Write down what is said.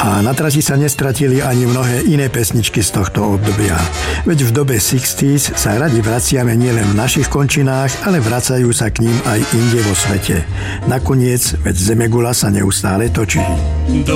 A na trati sa nestratili ani mnohé iné pesničky z tohto obdobia. Veď v dobe 60s sa radi vraciame nielen v našich končinách, ale vracajú sa k ním aj inde vo svete. Nakoniec, veď Zemegula sa neustále točí.